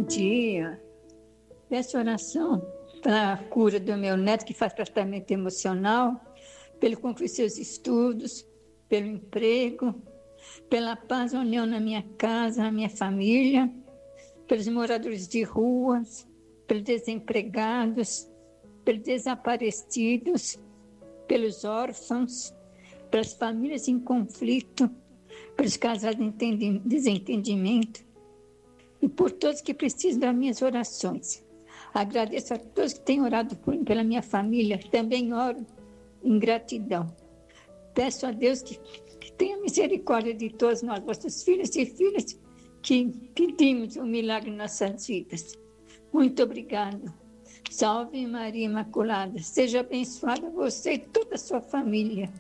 dia. Peço oração para a cura do meu neto, que faz tratamento emocional, pelo concluir seus estudos, pelo emprego, pela paz e união na minha casa, na minha família, pelos moradores de ruas, pelos desempregados, pelos desaparecidos, pelos órfãos, pelas famílias em conflito, pelos casais em desentendimento e por todos que precisam das minhas orações. Agradeço a todos que têm orado pela minha família, também oro em gratidão. Peço a Deus que tenha misericórdia de todos nós, vossos filhos e filhas, que pedimos um milagre em nossas vidas. Muito obrigada. Salve Maria Imaculada. Seja abençoada você e toda a sua família.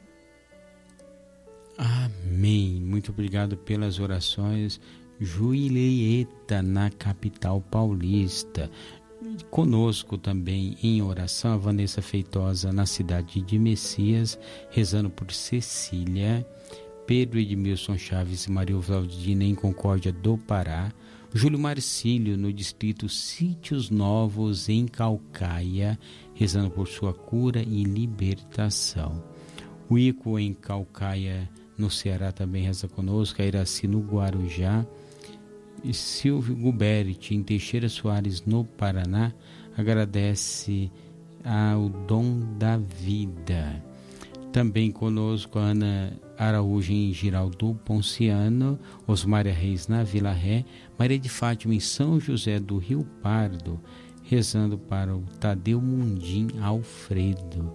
Amém. Muito obrigado pelas orações. Julieta, na capital paulista. Conosco também em oração a Vanessa Feitosa, na cidade de Messias, rezando por Cecília, Pedro Edmilson Chaves e Maria Valdina em Concórdia do Pará, Júlio Marcílio no distrito Sítios Novos em Caucaia, rezando por sua cura e libertação. O Ico em Caucaia no Ceará também reza conosco, a Iraci no Guarujá, e Silvio Guberti em Teixeira Soares no Paraná agradece ao dom da vida. Também conosco a Ana Araújo em Giraldo Ponciano, Osmária Reis na Vila Ré, Maria de Fátima em São José do Rio Pardo, rezando para o Tadeu Mundim Alfredo.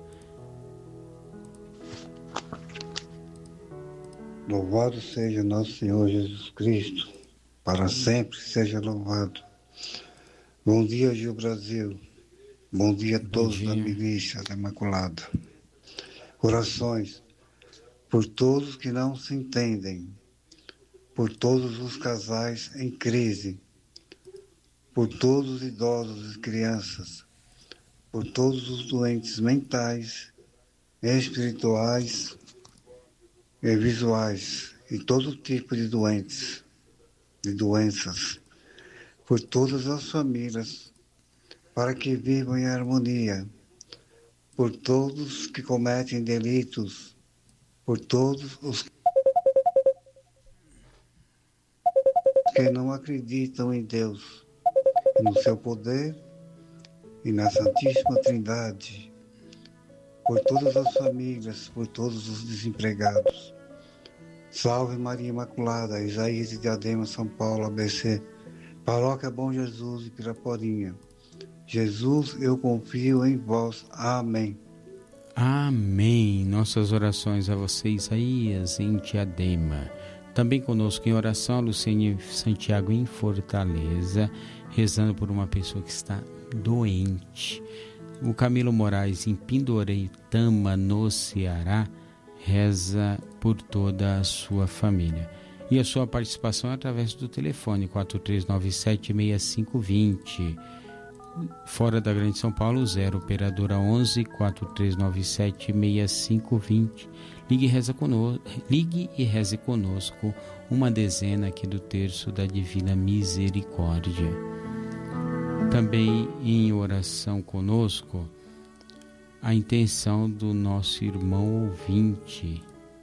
Louvado seja nosso Senhor Jesus Cristo, para sempre seja louvado. Bom dia, Gil Brasil. Bom dia a todos da milícia da Imaculada. Orações por todos que não se entendem, por todos os casais em crise, por todos os idosos e crianças, por todos os doentes mentais, espirituais e visuais, e todo tipo de doenças, por todas as famílias, para que vivam em harmonia, por todos que cometem delitos, por todos os que não acreditam em Deus, e no seu poder e na Santíssima Trindade, por todas as famílias, por todos os desempregados. Salve Maria Imaculada, Isaías de Diadema, São Paulo, ABC, Paróquia Bom Jesus e Piraporinha. Jesus, eu confio em vós. Amém. Amém. Nossas orações a você, Isaías, em Diadema. Também conosco em oração, a Luciane Santiago em Fortaleza, rezando por uma pessoa que está doente. O Camilo Moraes em Pindoretama, no Ceará, reza por toda a sua família. E a sua participação é através do telefone 4397-6520. Fora da Grande São Paulo, 0 operadora 11 4397-6520. Ligue e reze conosco uma dezena aqui do terço da Divina Misericórdia. Também em oração conosco a intenção do nosso irmão ouvinte.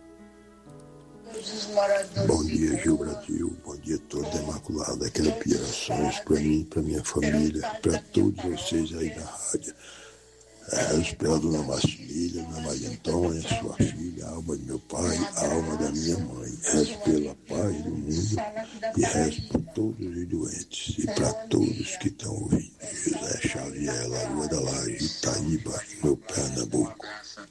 Bom dia, Gil Brasil. Bom dia a toda a Imaculada. Quero pedir orações para mim, para minha família, para todos vocês aí na rádio. Rezo pela dona Marcília, dona Maria Antônia, sua filha, a alma de meu pai, a alma da minha mãe. Rezo pela paz do mundo e rezo por todos os doentes e para todos que estão ouvindo. José Xavier, Lagoa da Laje, Itaíba, meu Pernambuco.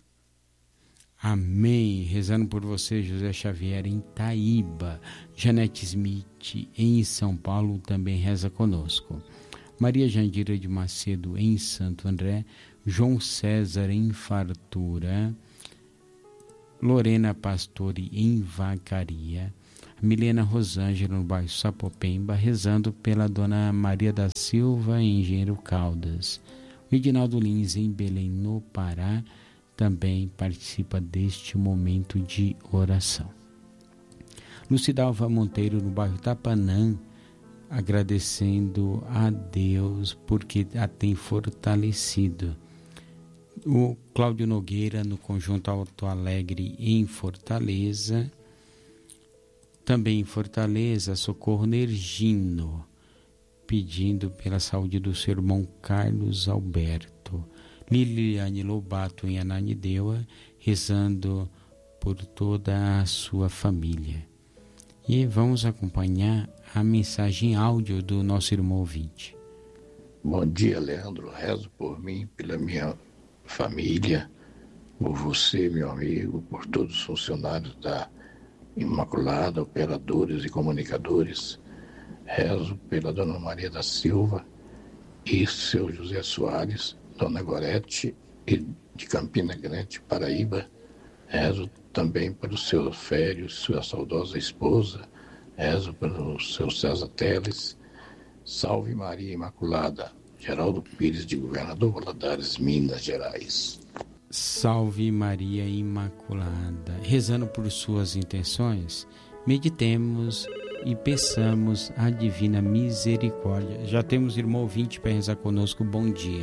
Amém. Rezando por você, José Xavier, em Itaíba. Janete Smith, em São Paulo, também reza conosco. Maria Jandira de Macedo, em Santo André. João César, em Fartura. Lorena Pastore, em Vacaria. Milena Rosângela, no bairro Sapopemba, rezando pela dona Maria da Silva, em Engenheiro Caldas. O Edinaldo Lins, em Belém, no Pará, também participa deste momento de oração. Lucidalva Monteiro, no bairro Tapanã, agradecendo a Deus porque a tem fortalecido. O Cláudio Nogueira, no Conjunto Alto Alegre, em Fortaleza. Também em Fortaleza, Socorro Nergino, pedindo pela saúde do seu irmão Carlos Alberto. Liliane Lobato, em Ananindeua, rezando por toda a sua família. E vamos acompanhar a mensagem áudio do nosso irmão ouvinte. Bom dia, Leandro. Rezo por mim, pela minha família, por você, meu amigo, por todos os funcionários da Imaculada, operadores e comunicadores. Rezo pela Dona Maria da Silva e seu José Soares, Dona Gorete e de Campina Grande, Paraíba. Rezo também pelo seu Fério, sua saudosa esposa. Rezo pelo seu César Teles. Salve Maria Imaculada. Geraldo Pires, de Governador Valadares, Minas Gerais. Salve Maria Imaculada. Rezando por suas intenções, meditemos e peçamos a divina misericórdia. Já temos irmão ouvinte para rezar conosco. Bom dia.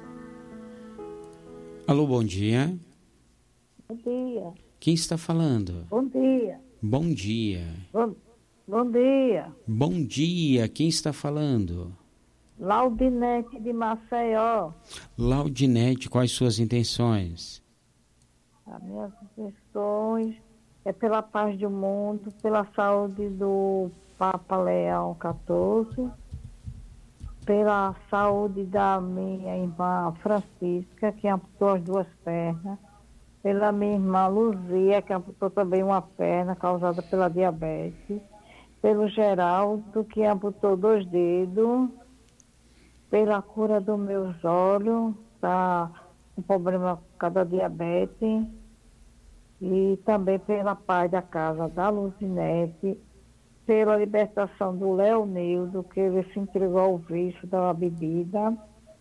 Alô, bom dia. Bom dia. Quem está falando? Bom dia. Bom dia. Bom dia. Bom dia. Quem está falando? Laudinete de Maceió. Laudinete, quais suas intenções? As minhas intenções é pela paz do mundo, pela saúde do Papa Leão XIV, pela saúde da minha irmã Francisca, que amputou as 2 pernas, pela minha irmã Luzia, que amputou também uma perna causada pela diabetes, pelo Geraldo, que amputou 2 dedos, pela cura dos meus olhos, tá com problema por causa da diabetes, e também pela paz da casa da Luzinete, pela libertação do Leonildo, que ele se entregou ao vício da bebida,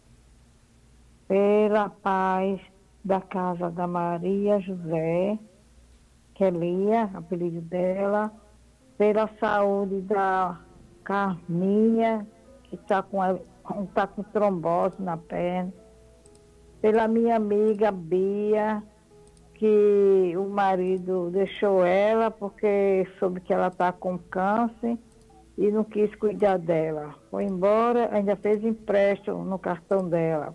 pela paz da casa da Maria José, que é Lia, apelido dela, pela saúde da Carminha, que está com trombose na perna, pela minha amiga Bia, que o marido deixou ela porque soube que ela está com câncer e não quis cuidar dela. Foi embora, ainda fez empréstimo no cartão dela.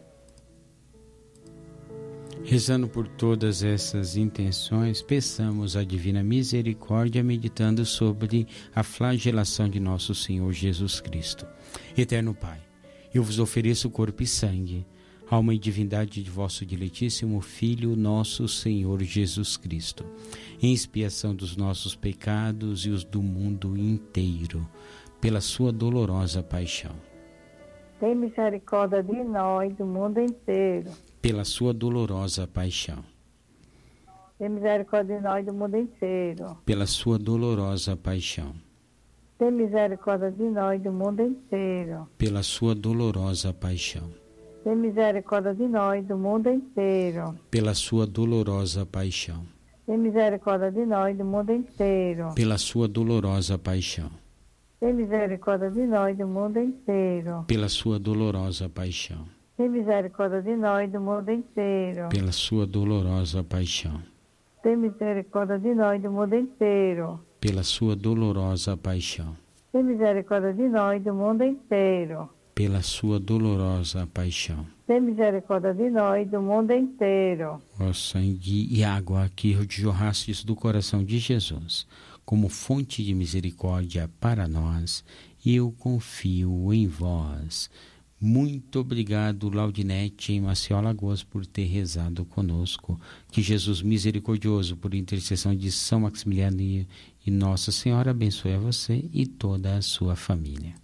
Rezando por todas essas intenções, peçamos a divina misericórdia, meditando sobre a flagelação de nosso Senhor Jesus Cristo. Eterno Pai, eu vos ofereço corpo e sangue, alma e divindade de vosso diletíssimo Filho, nosso Senhor Jesus Cristo, em expiação dos nossos pecados e os do mundo inteiro, pela sua dolorosa paixão. Tem misericórdia de nós, do mundo inteiro. Pela sua dolorosa paixão. Tem misericórdia de nós, do mundo inteiro. Pela sua dolorosa paixão. Tem misericórdia de nós, do mundo inteiro. Pela sua dolorosa paixão. Tem misericórdia de nós, do mundo inteiro. Pela sua dolorosa paixão. Tem misericórdia de nós, do mundo inteiro. Pela sua dolorosa paixão. Tem misericórdia de nós, do mundo inteiro. Pela sua dolorosa paixão. Tem misericórdia de nós, do mundo inteiro. Pela sua dolorosa paixão. Tem misericórdia de nós, do mundo inteiro. Pela sua dolorosa paixão. Tem misericórdia de nós, do mundo inteiro. Pela sua dolorosa paixão. Tem misericórdia de nós, do mundo inteiro. Ó sangue e água que jorrastes do coração de Jesus, como fonte de misericórdia para nós, eu confio em vós. Muito obrigado, Laudinete, em Maceió, Alagoas, por ter rezado conosco. Que Jesus misericordioso, por intercessão de São Maximiliano e Nossa Senhora, abençoe a você e toda a sua família.